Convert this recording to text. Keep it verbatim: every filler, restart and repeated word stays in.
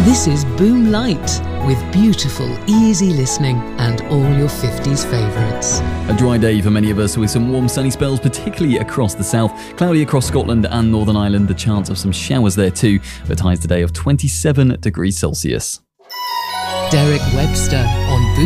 This is Boom Light, with beautiful, easy listening and all your fifties favourites. A dry day for many of us with some warm sunny spells, particularly across the south. Cloudy across Scotland and Northern Ireland, the chance of some showers there too, with highs today of twenty-seven degrees Celsius. Derek Webster on Boom